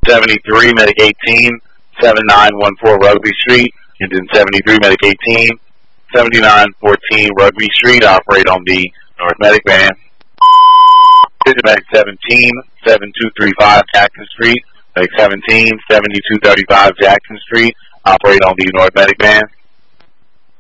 73, Medic 18, 7914 Rugby Street. Engine 73, Medic 18, 7914 Rugby Street. Operate on the North Medic van. Medic 17, 7235 Jackson Street. Medic 17, 7235 Jackson Street. Operate on the North Medic van.